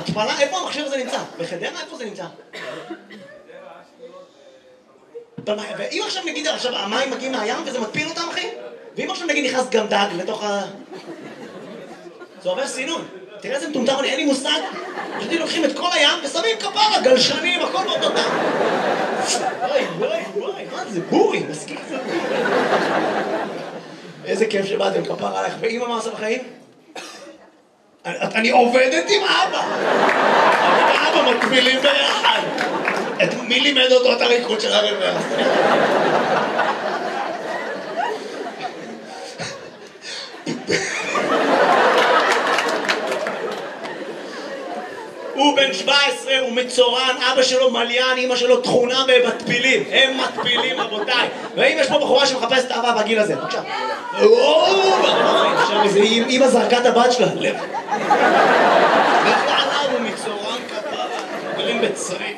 התפלה, איפה המכשיר הזה נמצא? בחדרה? איפה זה נמצא? ואם עכשיו נגיד, עכשיו המים מגיעים מהים וזה מטפיל אותם, אחי? ואם עכשיו נגיד נכנס גם דג לתוך ה... זה עובר סינון. תראה איזה מטומטם, אין לי מושג. פשוט לוקחים את כל הים ושמים כפרה, גלשנים, הכל באותו דם. וואי, מה זה בורי, מסכים. איזה כיף שבאתם, כפרה עליך. ואמא מה עושה בחיים? אני עובדת עם אבא. אבא מקבילים ביחד. מי לימד אותו את הריקוד של הרב מרס? הוא בן 17, הוא מצורן, אבא שלו מליין, אמא שלו תכונה ומטפילים. הם מטפילים, רבותיי. ואם יש פה בחורה שמחפשת אהבה בגיל הזה, בבקשה. עכשיו איזה אמא זרקה את הבת שלה. לך לעלה, הוא מצורן כפרה. גרים בצריף.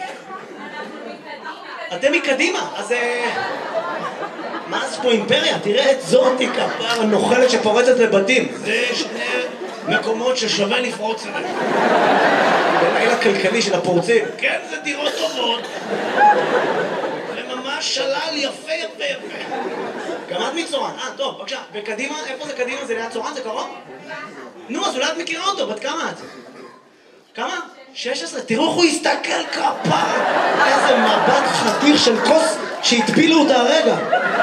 אתם מקדימה, אז... מה זה פה אימפריה? תראה את זאתי כפרה נוחלת שפורצת לבתים. זה שני מקומות ששווה לפרוץ אליהם. בלילה כלכלי של הפורצים. כן, זה דירות טובות. זה ממש שלל יפה. גם את מצורן. טוב, בבקשה. וקדימה, איפה זה קדימה? זה ליד צורן? זה קרוב? נו, אז אולי את מכירה אותו. בת כמה את? כמה? 16. תראו איך הוא הסתכל כפרה. איזה מבט חתיך של כוס שהטבילו אותה הרגע.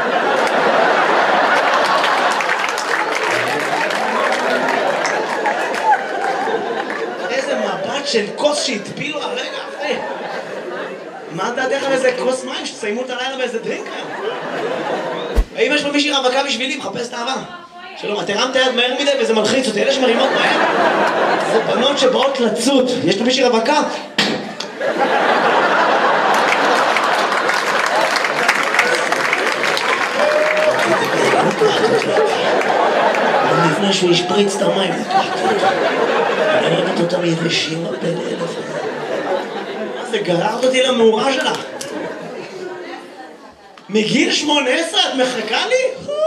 של כוס שהטפילו הרגע אחרי. מה דעתך על איזה כוס מים שתסיימו את הלילה באיזה דרינק היום? האם יש פה מישהי רווקה בשבילי? מחפש את האהבה. שלום, את הרמת היד מהר מדי וזה מלחיץ אותי. אלה שמרימות מהר זה בנות שבאות לצוד. יש פה מישהי רווקה? לפני שהוא ישפריץ את המים. אני אוהבת אותם יבשים הפה לאלף. מה זה, גררת אותי למאורה שלך? מגיל 18 את מחכה לי?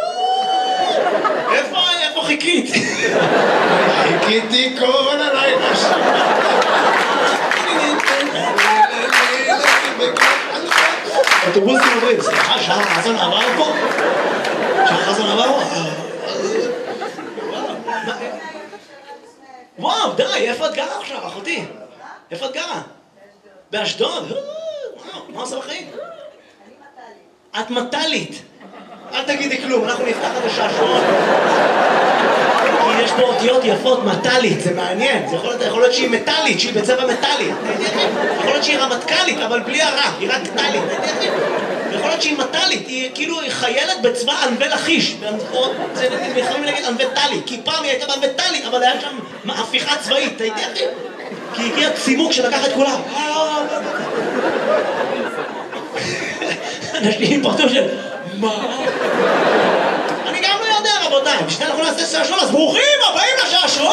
איפה חיכית? חיכיתי כל הלילה שם. אוטובוסים עוברים, סליחה, שעה חסן עבר פה? שעה חסן עבר פה? וואו, די, איפה את גרה עכשיו, אחותי? איפה את גרה? באשדוד? וואו, מה עושה בחיים? את מטלית. אל תגידי כלום, אנחנו נפתח את השעשועון. כי יש פה אותיות יפות, מטלית, זה מעניין. זה יכול להיות שהיא מטלית, שהיא בצבע מטלי. יכול להיות שהיא רמטכלית, אבל בלי הרע, היא רק טלית. יכול להיות שהיא מטלית, היא כאילו חיילת בצבא ענבי לחיש. זה יכולים להגיד ענבי טלי, כי פעם היא הייתה בענבי טלי, אבל היה שם הפיכה צבאית, הייתי אחי? כי הגיע צימוק שלקח את כולם. אנשים פרטו של... מה? אני גם לא יודע, רבותיי. בשביל אנחנו נעשה שעשועון, אז ברוכים הבאים לשעשועון!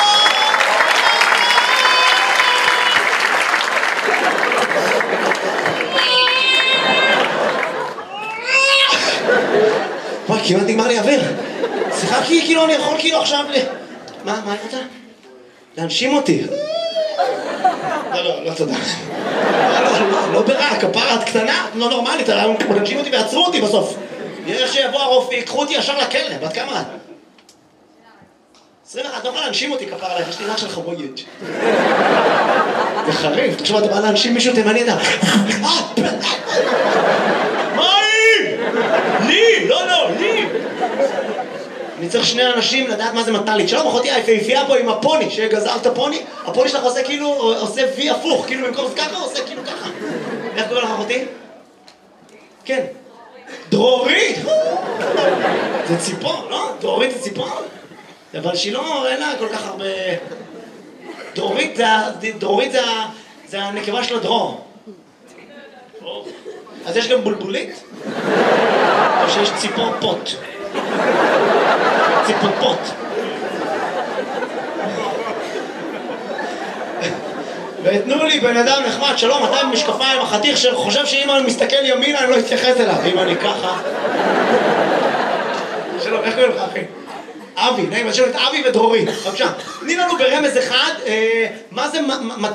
וואי, כמעט נגמר לי אוויר. סליחה, כאילו אני יכול כאילו עכשיו מה אני רוצה? להנשים אותי. לא תודה. לא ברע, כפרה, את קטנה, לא נורמלית, להנשים אותי ועצרו אותי בסוף. יראה שיבוא הרופא, יקחו אותי ישר לכלא. בת כמה את? 21, לא יכולה להנשים אותי כפרה עליך, יש לי רח של חבויץ'. זה חריף, תחשוב, אתה בא להנשים מישהו תימני, אתה... מה היא? לי! לא, לי! אני צריך שני אנשים לדעת מה זה מטלית. שלום, אחותי היפהפייה פה עם הפוני, שגזרת הפוני. הפוני שלך עושה כאילו, עושה וי הפוך, כאילו במקום ככה, עושה כאילו ככה. איך קורא לך אחותי? כן. דרורית! זה ציפור, לא? דרורית זה ציפור? אבל שהיא לא, אין לה כל כך הרבה... דרורית זה הנקבה של הדרור. אז יש גם בולבולית? או שיש ציפור פוט? ציפור פוט. ותנו לי בן אדם נחמד, שלום, אתה עם משקפיים, החתיך שחושב שאם אני מסתכל ימינה אני לא אתייחס אליו. אם אני ככה... שלום, איך קוראים לך אחי? אבי, נעים, אז שלום את אבי ודרורית. בבקשה, תני לנו ברמז אחד, מה זה